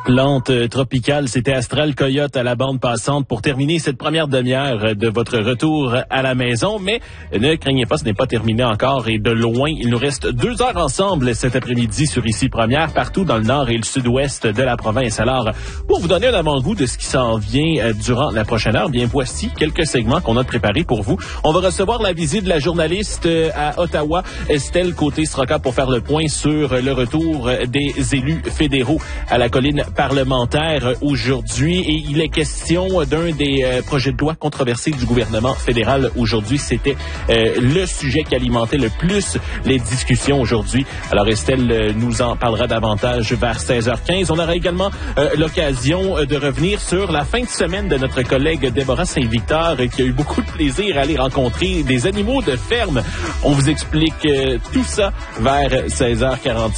Plante tropicale, c'était Astral Coyote à la bande passante pour terminer cette première demi-heure de votre retour à la maison. Mais ne craignez pas, ce n'est pas terminé encore et de loin. Il nous reste 2 heures ensemble cet après-midi sur Ici Première, partout dans le nord et le sud-ouest de la province. Alors, pour vous donner un avant-goût de ce qui s'en vient durant la prochaine heure, bien voici quelques segments qu'on a préparés pour vous. On va recevoir la visite de la journaliste à Ottawa, Estelle Côté-Sroka, pour faire le point sur le retour des élus fédéraux à la colline parlementaire aujourd'hui. Et il est question d'un des projets de loi controversés du gouvernement fédéral aujourd'hui. C'était le sujet qui alimentait le plus les discussions aujourd'hui. Alors Estelle nous en parlera davantage vers 16h15. On aura également l'occasion de revenir sur la fin de semaine de notre collègue Déborah Saint-Victor qui a eu beaucoup de plaisir à aller rencontrer des animaux de ferme. On vous explique tout ça vers 16h45.